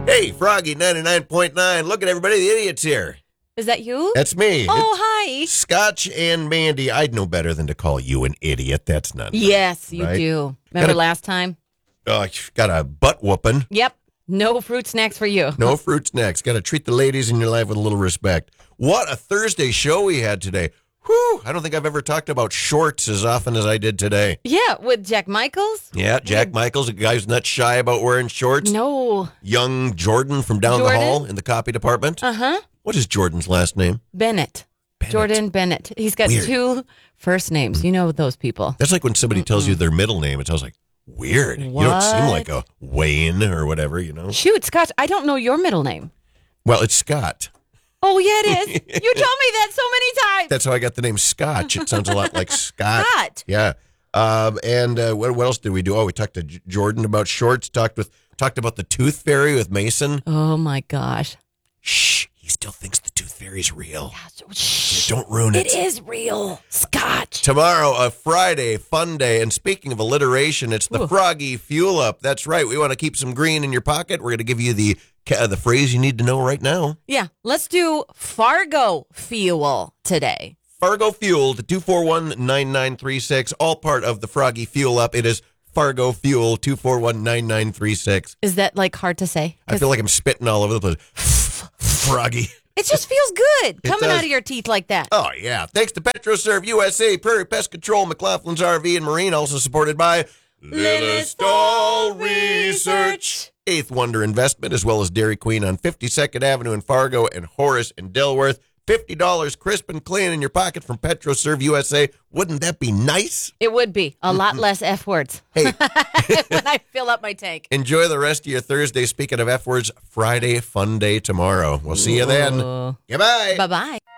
Hey, Froggy 99.9. Look at everybody. The idiot's here. Is that you? That's me. Oh, hi. It's Scotch and Mandy. I'd know better than to call you an idiot. That's not Yes, you right? do. Remember last time? Got a butt whooping. Yep. No fruit snacks for you. No fruit snacks. Got to treat the ladies in your life with a little respect. What a Thursday show we had today. Whew, I don't think I've ever talked about shorts as often as I did today. Yeah, with Jack Michaels? Yeah, Jack Michaels, a guy who's not shy about wearing shorts. No. Young Jordan from down the hall in the copy department. Uh-huh. What is Jordan's last name? Bennett. Jordan Bennett. He's got Weird. 2 first names. You know those people. That's like when somebody tells you their middle name. It sounds like weird. What? You don't seem like a Wayne or whatever, you know? Shoot, Scott, I don't know your middle name. Well, it's Scott. Oh, yeah, it is. You told me that so many times. That's how I got the name Scotch. It sounds a lot like Scott. Scott. Yeah. And what else did we do? Oh, we talked to Jordan about shorts. Talked about the Tooth Fairy with Mason. Oh, my gosh. Shh. He still thinks the Tooth Fairy's real. Shh. Don't ruin it. It is real. Scotch. Tomorrow, a Friday, fun day. And speaking of alliteration, it's the Froggy Fuel Up. That's right. We want to keep some green in your pocket. We're going to give you the phrase you need to know right now. Yeah, let's do Fargo Fuel today. Fargo Fuel to 241-9936. All part of the Froggy Fuel Up. It is Fargo Fuel 241-9936. Is that like hard to say? I feel like I'm spitting all over the place. Froggy. It just feels good coming out of your teeth like that. Oh, yeah. Thanks to PetroServe USA, Prairie Pest Control, McLaughlin's RV and Marine, also supported by Lilistol Research, Eighth Wonder Investment, as well as Dairy Queen on 52nd Avenue in Fargo and Horace in Dilworth. $50 crisp and clean in your pocket from PetroServe USA. Wouldn't that be nice? It would be. A lot less F words. Hey. When I fill up my tank. Enjoy the rest of your Thursday. Speaking of F words, Friday fun day tomorrow. We'll see you then. Goodbye. Bye-bye.